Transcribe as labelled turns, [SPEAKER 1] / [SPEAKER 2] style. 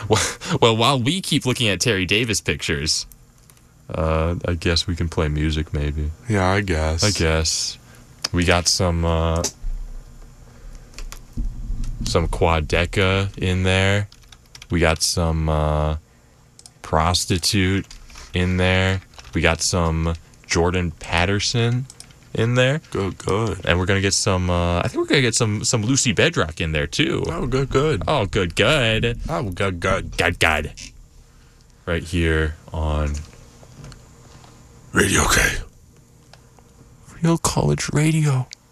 [SPEAKER 1] Well, while we keep looking at Terry Davis pictures, I guess we can play music maybe.
[SPEAKER 2] Yeah, I guess.
[SPEAKER 1] We got some Quadeca in there. We got some Prostitute in there. We got some Jordan Patterson in there.
[SPEAKER 2] Good.
[SPEAKER 1] And we're gonna get some. I think we're gonna get some Lucy Bedrock in there too.
[SPEAKER 2] Oh, good.
[SPEAKER 1] Oh, good.
[SPEAKER 2] Oh, good.
[SPEAKER 1] God. Right here on
[SPEAKER 2] Radio K.
[SPEAKER 1] Real College Radio.